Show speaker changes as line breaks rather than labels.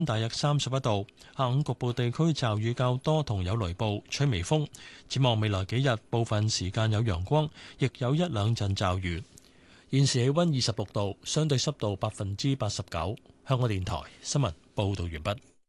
大約31度。下午局部地區驟雨較多同有雷暴，吹微風。展望未來幾日，部分時間有陽光，亦有一兩陣驟雨。現時氣溫26度，相對濕度89%。香港電台新聞報道完畢。